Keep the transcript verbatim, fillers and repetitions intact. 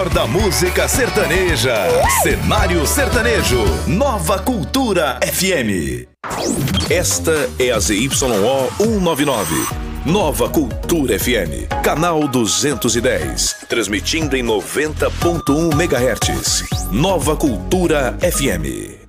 melhor da música sertaneja. Cenário Sertanejo. Nova Cultura F M. Esta é a Z Y O cento e noventa e nove. Nova Cultura F M. Canal duzentos e dez. Transmitindo em noventa ponto um megahertz. Nova Cultura F M.